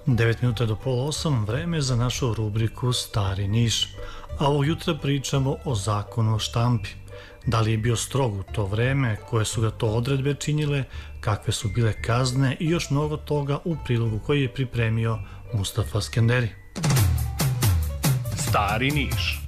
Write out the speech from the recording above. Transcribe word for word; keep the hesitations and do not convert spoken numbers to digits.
devet minuta do pola osam, vreme je za našu rubriku Stari Niš. A ovog jutra pričamo o zakonu o štampi. Da li je bio strog u to vreme, koje su ga to odredbe činile, kakve su bile kazne i još mnogo toga u prilogu koji je pripremio Mustafa Skenderi. Stari Niš.